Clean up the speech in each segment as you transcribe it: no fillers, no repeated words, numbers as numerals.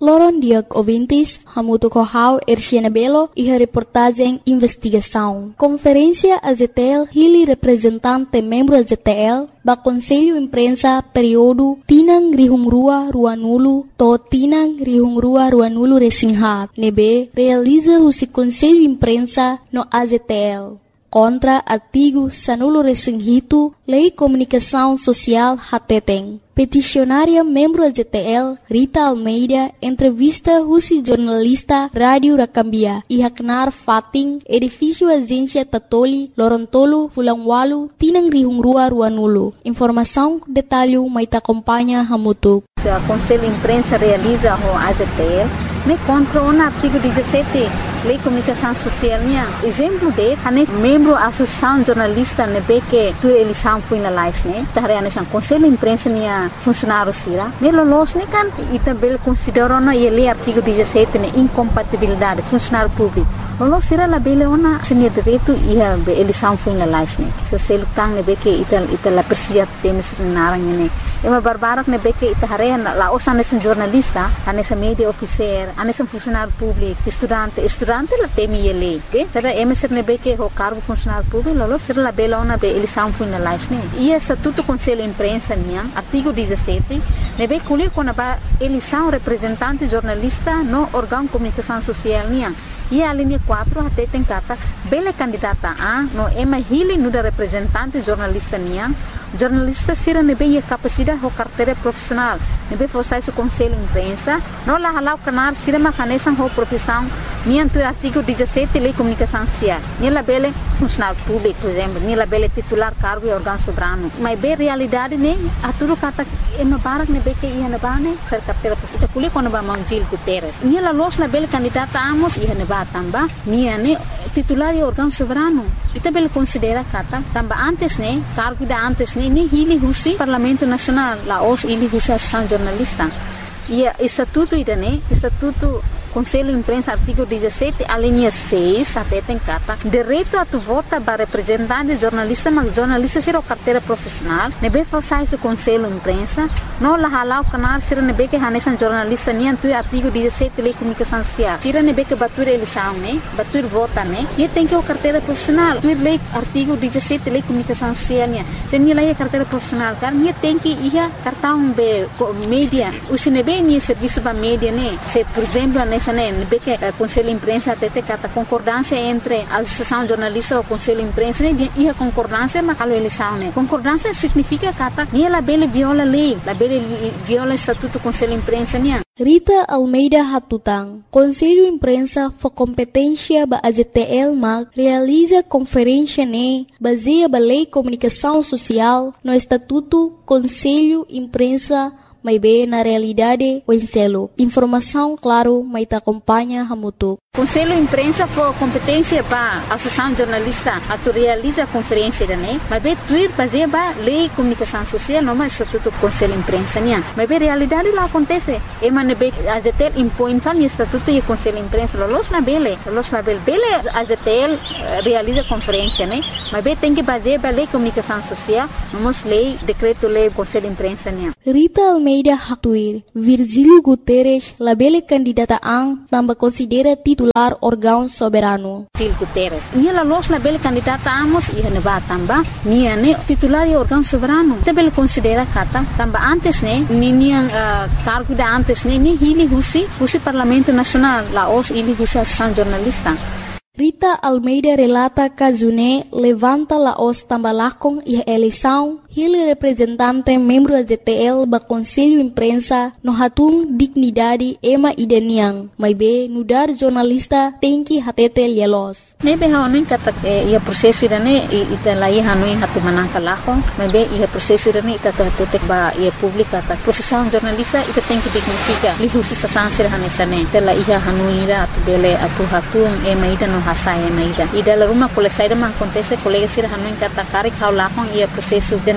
Loron Diag Ouvintes, Hamuto Kohau, Erciana Belo e a reportagem Investigação. Conferência AZTL, Hili representante membro AZTL, ba Conselho Imprensa período Tinang Rihungrua Ruanulu, to Tinang Rihungrua Ruanulu Resingha, nebe realiza o Conselho Imprensa no AZTL. Contra artigo Sanulo Resinghito, Lei Comunicação Social Hateteng. Peticionária membro AZTL, Rita Almeida, entrevista Rusi jornalista Rádio Rakambia, e Haknar Fating, edifício Agência Tatoli, Lorontolo, Fulangwalu, Tinang Rihungrua Ruanulu. Informação, detalhe, mas acompanha Hamutu. O Conselho de Imprensa realiza o AZTL, contra o artigo 17, Lei de Comunicação Social. Exemplo de, membro da Associação Jornalista, que tu eleição foi na live, o Conselho de Imprensa funcionário sira, melolos kan e também considerou na lei artigo 17 incompatibilidade funcionário público. Lolos sira la bele ona senia direito e a eleição foi na live, se se lutang que ita la persia temes narang ne. Ema barbarak que ita hare la osa nessa jornalista, nessa media officer, nessa funcionário público, estudante la temi lei, ok? Será emeser que o cargo funcionário público, lolos sira la bele ona be eleição foi na live, e estatuto Conselho de Imprensa artigo 17, nebe kuli kona ba eleição representante jornalista no órgão de comunicação social e a linha 4 até tem kata bele candidata a no ema hili nuda representante jornalista jornalista sira nebe a capacidade ho carteira profissional nebe forçar o Conselho de Imprensa no la halau canar sira macanesan ho profissão tu artigo 17 Lei de Comunicação Social la bele funcionário público por exemplo la bele titular cargo e órgão soberano mas be realidade a tudo kata ema barak nebe que ia na bane ser carteira profissional kuli quando ba Gil Guterres la los la bele candidata amos ia na tamba titular e órgão soberano ita bele considera kata tamba antes cargo da antes ni hili husi Parlamento Nacional la os hili husi Associação Jornalista e estatuto estatuto Conselho de Imprensa artigo 17 a linha 6 até tem kata direito a tu vota para representante jornalista mas jornalista será carteira profissional nebe forçar o Conselho de Imprensa não la halau canal será nebe que hanesan jornalista tu artigo 17 Lei de Comunicação Social será nebe que batur eleição batur vota e tem que o carteira profissional tu lei artigo 17 Lei de Comunicação Social se ni lei carteira profissional cara tem que ia cartão be mídia o sinebe ni serviço ba mídia se por exemplo nessa que o Conselho de Imprensa até kata concordância entre a Associação Jornalista e o Conselho de Imprensa e a concordância mas a eleição concordância significa kata la bele viola lei la bele viola estatuto Conselho de Imprensa Rita Almeida Hatutang, Conselho de Imprensa for competência ba AZTL mag realiza conferência baseia ba Lei de Comunicação Social no Estatuto Conselho de Imprensa mas bem na realidade o enselo. Informação, claro, mas te acompanha Hamutu. Conselho de Imprensa for competência para a Associação Jornalista a tu realiza a conferência mas bem tuir fazer ba Lei de Comunicação Social não mais Estatuto Conselho de Imprensa mas bem realidade lá acontece e man bem a ZTL impõe tal Estatuto e Conselho de Imprensa los na bele a ZTL realiza conferência mas bem tem que fazer ba Lei de Comunicação Social vamos lei decreto lei Conselho de Imprensa Rita Almeida Hatuir Virgílio Guterres la bele candidata também considera titular órgão soberano. Gil Guterres. La los la bele candidata amos e na tamba titular e órgão soberano. Bele considera kata tamba antes cargo da antes ni hili husi Parlamento Nacional la os hili husi Associação Jornalista. Rita Almeida relata que June levanta la os tambalakong e eleição ele representante membro AZTL ba Conselho de Imprensa no hatung dignidade ema ideniang mas be nudar jornalista tem que hatete lielos nebe haonin kata ia prosesso irane ita lai hanui hatu manangka lahong mas be ia prosesso irane ita hatete ba ia publika ta profissão jornalista ita tem que dignifica lihusi sasansir hanesane tela ia hanui ira atu bele atu hatung ema ida no hasai ema ida la rumah kole saida man acontece colega sir hanui kata kari kau lahong ia prosesso dene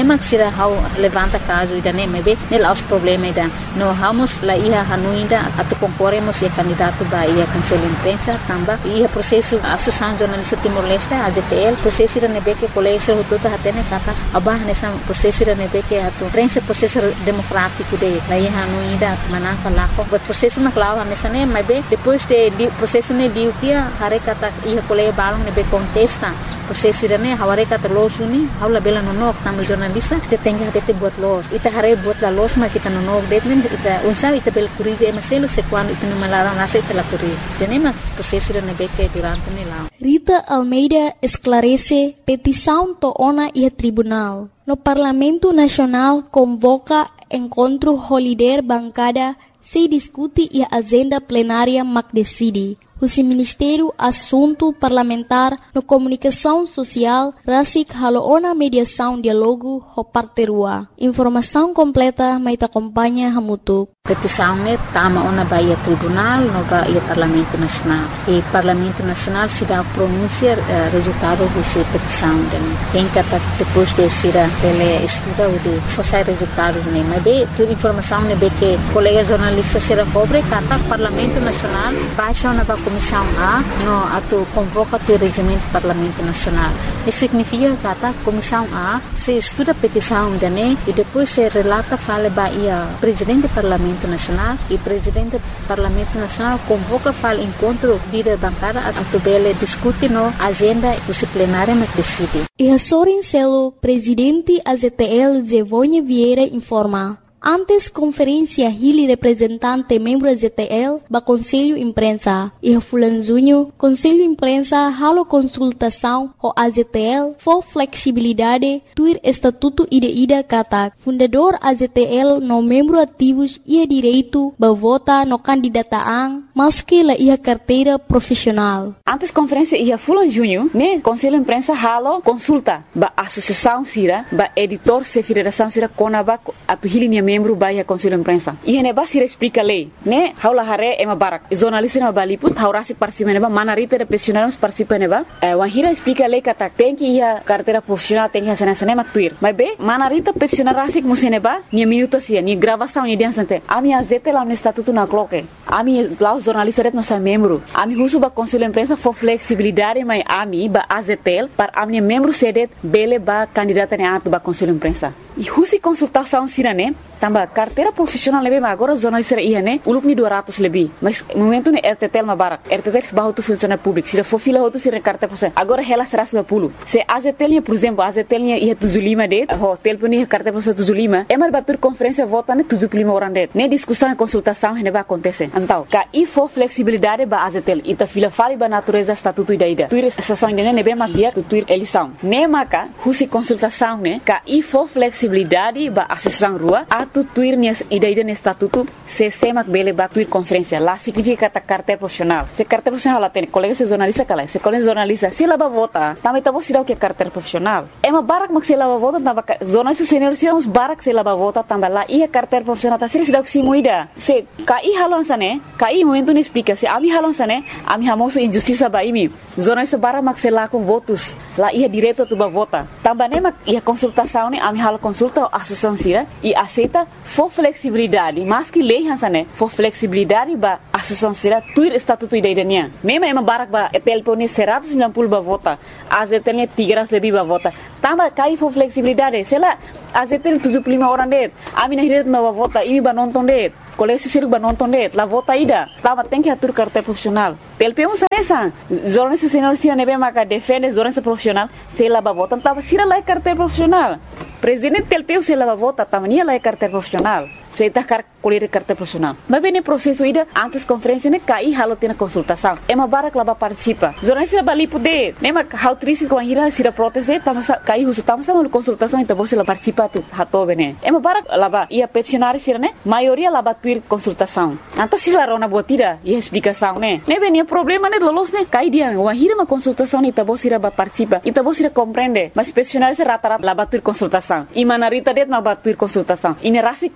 nema sira hau levanta caso ida nem be nel aos problema ida no hamos la ia hanuinda atu concorremos e candidato ba ia conselho imprensa tamba ia processo associação jornalista Timor-Leste AZTL processo ida nebe que colégio tudo hatene kata abah nessa processo ida nebe que atu prensa processo democrático de la ia hanuinda manan falako but processo na clava nessa nem be depois de processo ne liutia hare kata ia colégio balong nebe contesta processo ida ne haware kata losuni haula bela nonok tamu jornalista te tenga te buat los ita hare buat la los ma kita nonok detmen ita unsa ita bel curize emaselo se quando ita no malaran nasa ita la curize tenema processo ida nebe que durante ne la Rita Almeida esclarece petição toona e tribunal. No Parlamento Nacional convoca encontro holiday bancada se discute e a agenda plenária mac decide. O Ministério Assunto Parlamentar no Comunicação Social rasik haloona mediação diálogo ho parterua. Informação completa mai te acompanha hamutuk. Petição ne tama ona baia tribunal no baia Parlamento Nacional. E Parlamento Nacional se dá pronunciar resultado dessa petição. Tem que depois de ser ele estuda o de fazer resultado ne. Mas bem, toda informação ne be que colega jornalista será pobre kata Parlamento Nacional baixa ona ba Comissão A no atu convoca o regimento do Parlamento Nacional. Isso significa que a Comissão A se estuda a petição da NE e depois se relata fala baia Presidente do Parlamento Nacional e Presidente do Parlamento Nacional convoca fala encontro vida bancada a tubele discute no agenda disciplinária na decide. E a Sorin Celo, Presidente AZTL Zevonha Vieira informa. Antes conferência Hili representante membro AZTL ba Conselho Imprensa e Fulanzunho Conselho Imprensa halo consultação ho AZTL for flexibilidade tuir estatuto ida katak fundador AZTL no membro ativos ia direito ba vota no candidataan maski la ia carteira profissional. Antes conferência ia Fulanzunho né Conselho Imprensa halo consulta ba associação sira ba editor se federação sira konaba atu Hili membro baia Conselho Imprensa. E ne ba sira explica lei, né? Haula hare ema barak. Jornalista na baliput haurasi participa neba manarita de profissionais participa neba. Wahira explica lei kata tem que ia carteira profissional tem que sana sana maktuir. Mas be manarita profissional rasik museneba ni minuto sia ni gravação ni diansante. Ami azete lá no estatuto na cloque. Ami lá os jornalistas ret nossa membro. Ami husu ba Conselho Imprensa for flexibilidade mai ami ba azetel para ami membro sedet bele ba candidata ne atu ba Conselho Imprensa. E husi consultação sira né? Tamba carteira profissional lebih agora jornalista ia né? Ulup ni 200 lebih. Mas momento ne RTTL mabarak. RTTL bahu tu funcionário público. Sira for fila tu sira carteira profissional. Agora ela será 10. Se AZTL por exemplo, AZTL ia 75 det. Ho telefone ia carteira profissional 75. Emar batur conferência vota ne 75 orang det. Ne discussão e consultação ne ba acontecer. Então, ka e for flexibilidade ba AZTL. Ita fila fali ba natureza estatuto ida. Tuir estação ida ne be magia tu tuir eleição. Ne maka husi consultação ne ka e for flexibilidade ba associação rua atu tuir nias ida ne estatuto se semak bele ba tuir conferência lá significa ta carteira profissional. Se carteira profissional lá tem colega se jornalista kala. Se colega jornalista se lá ba vota, também tá você o que carteira profissional. É uma barak mak se lá ba vota, tamba jornalista senior se uns barak se lá ba vota, tamba lá ia carteira profissional tá se dá que se moida. Se kai halon sane, kai momento ne explica se ami halon sane, ami hamoso injustiça ba imi. Jornalista barak mak se lá com votos, lá ia direto tu ba vota. Tamba ne mak ia consultação ne ami halo consulta a associação sira e aceita for flexibilidade, mas que lei hansane for flexibilidade ba associação sira tuir estatuto ida idania. Nema ema barak ba telpone 190 ba vota, azetelne 300 lebih ba vota. Tamba kai for flexibilidade, sela azetel 75 orang det. Ami na hiret ba vota, imi ba nonton det. Kolesi siruk ba nonton det, la vota ida. Tamba tem que atur carteira profissional. Telpemos essa. Jornalista senior sira nebe maka defende jornalista profissional, sela ba vota, tamba sira lá carteira profissional. Presidente telpeu se lava vota tamania lá carteira profissional. Se tá colher carteira profissional. Mas bem processo ida antes conferência ne cai halo tina consultação. É uma barak lá participa. Jornalista bali poder. Nema how triste com a ira sira proteste tama cai uso tama sama consultação então você lá participa tu hato bene. É uma barak lá ia peticionário sira né? Maioria lá tuir consultação. Então se lá rona botira e explicação né? Ne bem problema né lolos né cai dia uma hira uma consultação né então você lá participa. Então você compreende. Mas peticionário se rata lá tuir consultação. E manarita det ma tuir consultação. E nerasi contra lei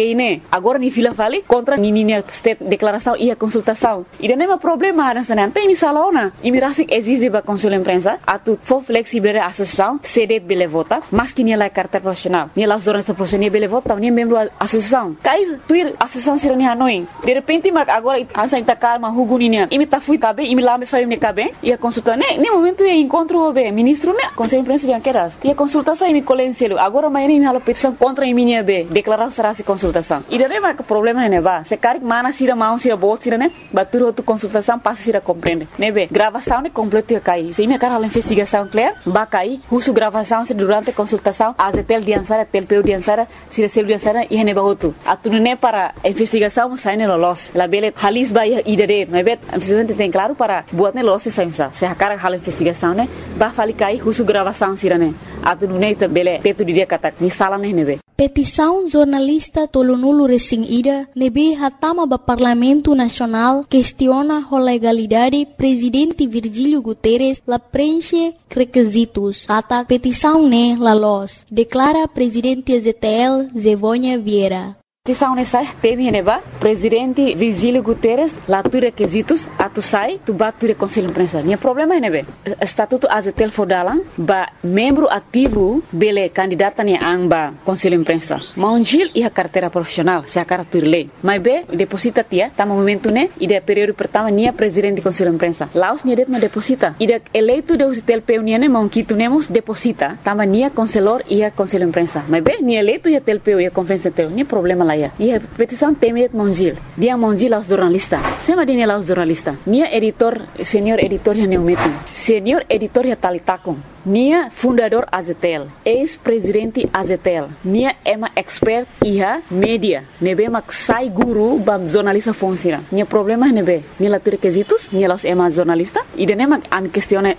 lei, né? Agora ni fila vale contra ni state declaração e a consultação. E não é problema nessa não tem salona. E me rasik exige ba conselho imprensa atu for flexible a associação cede bele vota, mas que ni la carta profissional. Ni la jornalista profissional bele vota, ni membro associação. Cai tuir associação sira ni Hanoi. De repente mag agora ansa ita calma huguninia. E me tá fui cabe, e me lá me faria ne cabe. E a consulta né, nem momento é encontro o ministro né, conselho imprensa de queras. E a consultação e me colenselo. Agora amanhã me hala petição contra minha be, declarar será se consultação. E daí mas o problema é né ba, se cari mana sira mão sira bot sira né, batur outra consultação passa sira compreende. Né be, gravação né completo ia cair. Se me cara a investigação clear, ba cair, uso gravação se durante a consultação, azetel diansara, telpeu diansara, sira sel diansara e ne ba outro. Atu né para a investigação sai ne los. La bele halis ba ia dare, né be, a investigação tem claro para buat ne los se saimsa. Se a cara hala investigação né, ba fali cair, uso gravação sira né. Atu né bele teto dia kata ni sala ne be. Petição jornalista tolonulu recém ida nebe hatama ba Parlamento Nacional questiona a legalidade presidente Virgílio Guterres la preenche requisitos. Kata petição ne la los, declara presidente ZTL Zevônia Vieira. Petição nessa teme neba presidente Virgílio Guterres lá tu requisitos atu sai tu batu conselho imprensa. Nia problema é nebe estatuto azetel fodalan ba membro ativo bele candidata ni amba conselho imprensa. Maunjil e a carteira profissional se a cara turle. Mas be deposita tia tá momento né e de período pertama nia presidente conselho imprensa. Laos nia det ma deposita. E de eleito de usitel peunia ne monquito nemos deposita tama nia conselor e a conselho imprensa. Mas be nia eleito e a telpeu e a conferência teu nia problema lá. E a petição temet Monjil. Dia Monjil aos jornalistas. Sema dia aos jornalistas. Nia editor, senior editor ya neumetum. Senior editor ya talitakon. Nia fundador Azetel. Ex-presidente Azetel. Nia ema expert iha media. Nebe mak sai guru bam jornalista fonsira. Nia problema nebe. Nia la requisitos. Nia los ema jornalista. E de nema am questione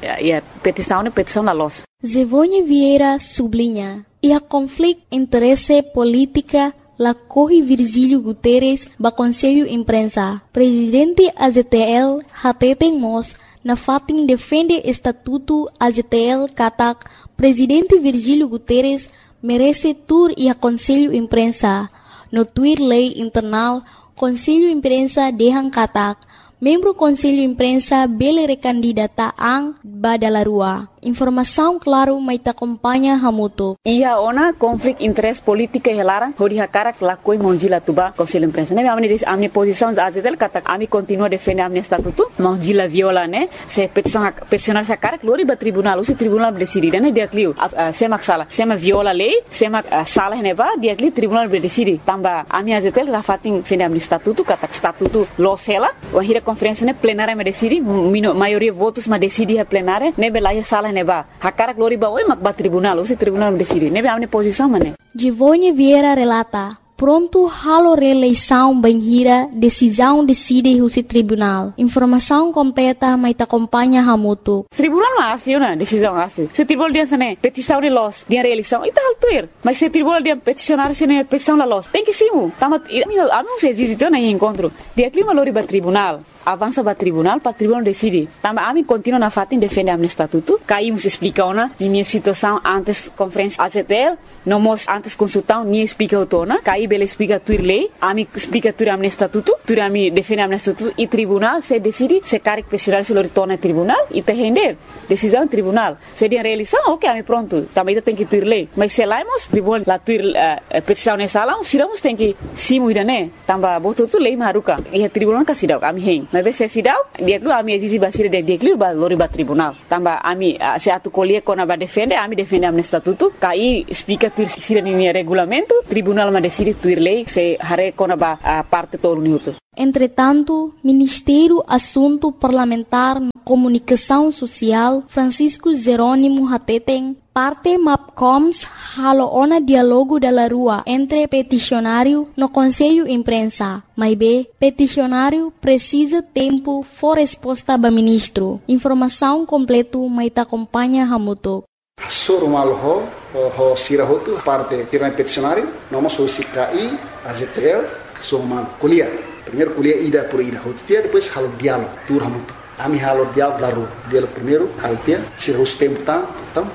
petição la los. Zevônia Vieira sublinha. E a conflito interesse política la corre Virgílio Guterres ba Conselho Imprensa. Presidente AZTL hateten mos na fatin defende estatuto AZTL katak Presidente Virgílio Guterres merece tur e a Conselho Imprensa. No tuir lei internal Conselho Imprensa dehan katak membro Conselho Imprensa bele recandidata ang badalarua. Informação claro mai ta acompanha hamuto. Ia ona conflito interesse política helara hori hakara la koi Monjila tuba Conselho Imprensa. Ne amni posição azetel kata ami continua defender amni estatuto. Monjila viola ne se peticionar sa cara glori ba tribunal, o tribunal decide ne dia clio semak sala, sema viola lei, semak sala ne ba dia clio tribunal decide. Tamba ami azetel rafatin defender amni estatuto kata estatuto losela, o hira conferência ne plenária me decide, maioria votos ma decide a plenária, ne belaia sala neba. Hakara glori ba oi mak ba tribunal, o tribunal decide. Nebe amne posição mané. Zevônia Vieira relata. Pronto halo reeleição banhira, decisão decide o tribunal. Informação completa mai ta acompanha hamuto. Tribunal mas na decisão asli. Se tribunal dia sene petição de los, dia reeleição, ita altuir. Mas se tribunal dia peticionar sene petição la los, tem que simu. Tama amo se existe na encontro. Dia clima lori ba tribunal. Avança para tribunal decide. Tamba ami continua na fatin defende am estatuto. Caímos explica ona minha situação antes conferência AZTL, não mos antes consultão ni explica otona. Caí bele explica tuir lei, ami explica tuir am estatuto, tuir ami defende am estatuto e tribunal se decide se caric pessoal se retorna tribunal e te render decisão tribunal. Se dia reeleição, ok, ami pronto. Também tem que tuir lei. Mas se laimos tribunal la tuir petição nessa sala, siramos tem que simu idane. Tamba boto tu lei maruka. E tribunal kasidau ami hen. Mas se sidau dia glu ami exige basir de dia glu ba lori ba tribunal tamba ami se atu colher kona ba defende am estatuto kai explica tu sira ni regulamento tribunal ma decide tuir lei se hare kona ba parte todo minuto. Entretanto, Ministério Assunto Parlamentar Comunicação Social Francisco Jerônimo Hateten parte MAPCOMS halo ona diálogo da rua entre peticionário no Conselho Imprensa. Mas be, peticionário precisa tempo for resposta ba ministro. Informação completo mai ta acompanha hamuto. Soro malho ho sirahotu parte tema peticionário, nós o CKI, AZTL, soma kuliah. Primeiro kuliah ida por ida, depois halo diálogo, tur hamuto. Ami halo diálogo da rua. Diálogo primeiro, alpia, se o tempo tá, então pronto.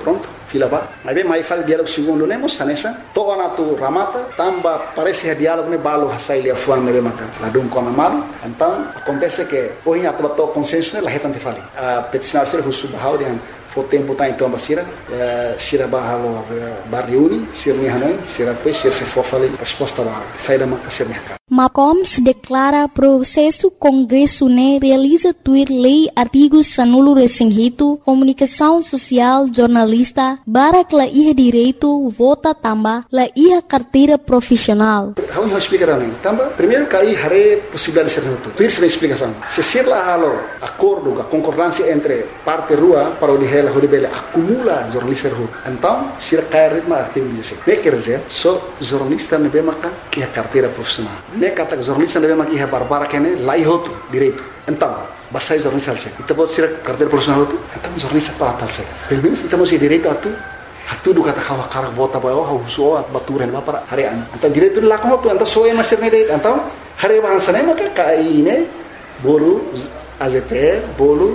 fila ba. Mas bem, mais fala diálogo segundo nemos sanesa. Toa na tu ramata, tamba parece que diálogo ne balo hasai lia fuan nebe maka. Ladum kona malu. Então acontece que hoje a tua consciência la retante fali. A peticionar ser husu bahau dengan fo tempo tá então basira sira bahalo barriuni sira ni hanoi sira depois sira se for fali resposta ba sai da maka sira mercado. MACOMS declara processo Congresso ne realiza tuir lei artigos sanulo resinghito, comunicação social, jornalista, barak la iha direito, vota tamba, la iha carteira profissional. Vamos explicar né? Tamba, primeiro cai hare possibilidade de ser noto. Tuir se explicação. Se ser la halo acordo, a concordância entre parte rua para o lihela horibele acumula jornalista rua. Então, se cai ritmo artigo 16. Ne quer dizer, só jornalista ne bem maka iha carteira profissional. Ne kata jornalista ne bem maka iha barbara kene la ihoto direito. Então, basta jornalista alse. Kita buat sira carteira profissional tu. Então jornalista para tal se. Pelo menos kita masih direito atu. Atu do kata kawa karak bota bawa hauso at baturen ba para harian. Então direito la ko tu então só é master ne direito. Então hari bahasa ne maka kai ne bolu AZT bolu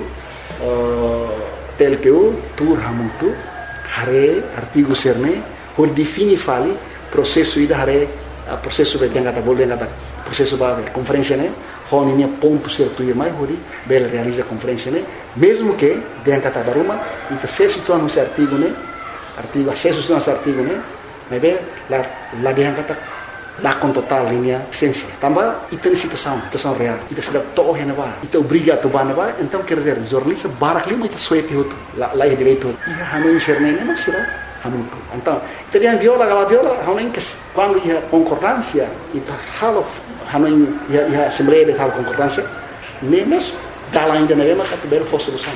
TLPU tur hamutu hari artigo serne por defini fali processo ida hari processo be kata bolu kata processo ba conferência ne honinya ponto certo e mais hori bela realiza conferência ne mesmo que den kata daruma ita se situa no artigo ne artigo acesso no artigo ne mebe la den kata la com total linha essência também ita situação real ita sedap to hena ba ita obriga to ba na ba então quer dizer jornalista barak lima ita suete hoto la direito ia hanu inserne ne mas será hamutu então ita dia viola hanu que quando ia concordância ita halo hanu ia assembleia de tal concordância nemos dala ainda na mesma categoria for solução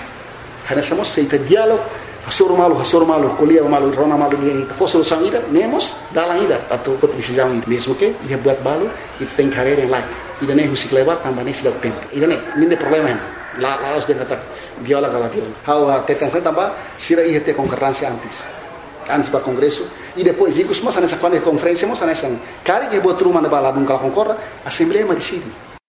hana somos seita diálogo hasur malu kuliah malu rona malu dia ita for solução ida nemos dala ainda atau decisão ida mesmo que ia buat balu ita tem carreira em lá ida nem musik lewat tambah nem sudah tempo ida nem problema la harus dia kata viola how tekan saya tambah sira ia ter concordância antes para congresso e depois incluso mas nessa quando conferência mas nessa cari que botou uma na bala nunca concorda assembleia mas decide.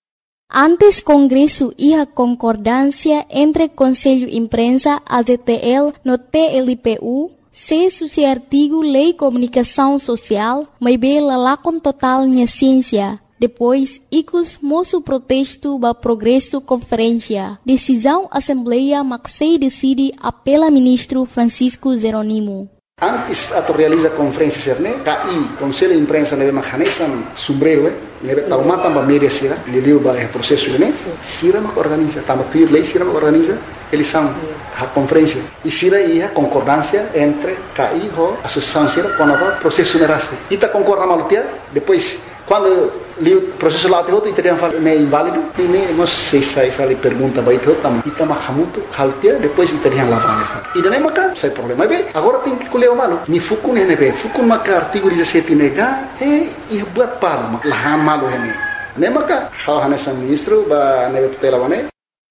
Antes Congresso iha concordância entre Conselho Imprensa, AZTL, no TLPU, se suci artigo Lei Comunicação Social, mas bela lá com total minha ciência. Depois, icus moço protesto ba progresso conferência. Decisão Assembleia Maxei decide apela ministro Francisco Zeronimo. Antes ato realiza conferência serne, KI, Conselho de Imprensa nebe mahanesan sombrero, nebe taumata ba media sira, liliu ba processo ne, sira mak organiza, tama tuir lei sira mak organiza, eles são a conferência. E sira ia concordância entre KI ho associação sira com a processo nerase. Ita concorda malutia, depois quando o processo lá tem teriam falado é inválido e nem nós sei fala pergunta vai ter também e também hamuto haltia depois teriam lá vale e daí maca sai problema bem agora tem que colher o malo ni fukun nebe fukun maca artigo 17 nega e buat palo lahan malo hene nem maca hal hanesa ministro ba nebe tutela bane.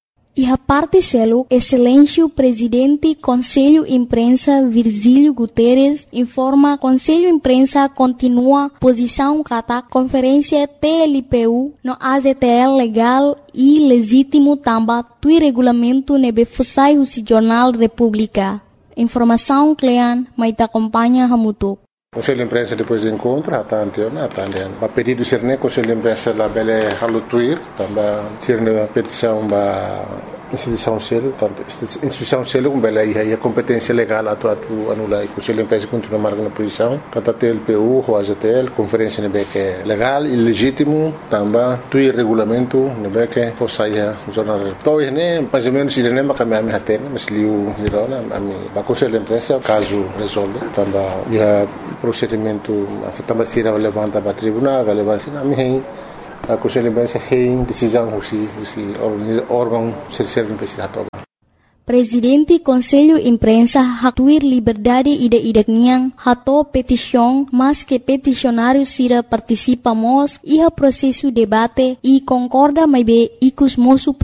E a parte selo, Excelêncio Presidente Conselho Imprensa Virgílio Guterres informa Conselho Imprensa continua posição kata conferência TLPU no AZTL legal e legítimo tamba tui regulamento nebe fusai o Jornal República. Informação Clean, mas acompanha Hamutuk. Conselho de Imprensa depois do encontro, a pedido de ser Conselho de Imprensa lá bele halutuir, também ser uma petição da instituição selo, tanto instituição selo como bele aí a competência legal atu anula e Conselho de Imprensa continua marcando posição, kata TLPU, o AZTL, conferência nebe que legal e legítimo, também tui regulamento nebe que fosse o jornal. Então né, mais ou menos ele nem macam ami hatena, mas liu hirona ami ba Conselho de Imprensa caso resolve, também ia procedimento também se levanta para tribunal, relevância na minha a Conselho de Imprensa tem decisão o órgão serve investigado. Presidente Conselho Imprensa hatuir liberdade ide-ideknya hato petição, mas que peticionário sira participamos iha processo debate e concorda mais be ikus moço